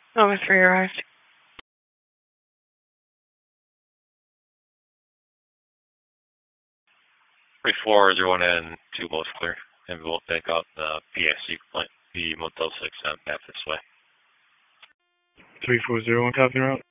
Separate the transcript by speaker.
Speaker 1: Number 3 arrived.
Speaker 2: 3401 and 2 both clear. And we'll take out the PSC complaint, the Motel 6 path this way.
Speaker 3: 3401, copy route.